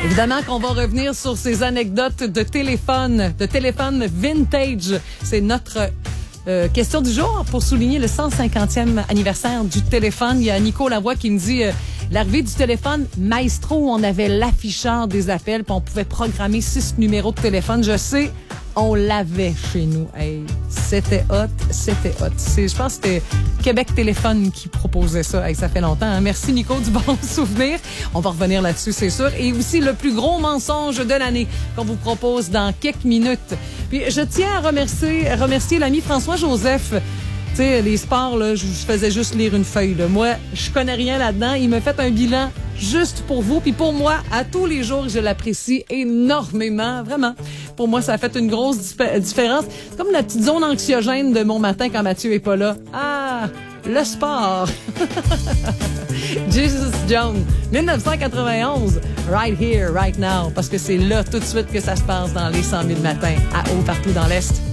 Évidemment qu'on va revenir sur ces anecdotes de téléphone vintage. C'est notre question du jour pour souligner le 150e anniversaire du téléphone. Il y a Nico Lavoie qui me dit l'arrivée du téléphone Maestro, où on avait l'afficheur des appels, puis on pouvait programmer 6 numéros de téléphone. Je sais, on l'avait chez nous. Hey, c'était hot. Je pense que c'était Québec Téléphone qui proposait ça. Hey, ça fait longtemps. Hein? Merci Nico, du bon souvenir. On va revenir là-dessus, c'est sûr. Et aussi le plus gros mensonge de l'année qu'on vous propose dans quelques minutes. Puis je tiens à remercier l'ami François-Joseph. Tu sais, les sports, là, je faisais juste lire une feuille. Là. Moi, je connais rien là-dedans. Il m'a fait un bilan juste pour vous. Puis pour moi, à tous les jours, je l'apprécie énormément. Vraiment. Pour moi, ça a fait une grosse différence. C'est comme la petite zone anxiogène de mon matin quand Mathieu est pas là. Ah, le sport. Jesus Jones, 1991. Right here, right now. Parce que c'est là, tout de suite, que ça se passe dans les 100 000 matins, à haut partout dans l'Est.